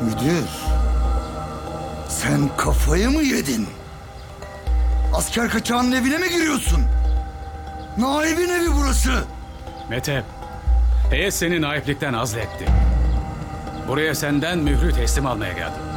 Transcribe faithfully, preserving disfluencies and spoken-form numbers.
Müdür, sen kafayı mı yedin? Asker kaçağının evine mi giriyorsun? Naibin evi burası. Mete, heyet seni naiplikten azletti. Buraya senden mührü teslim almaya geldim.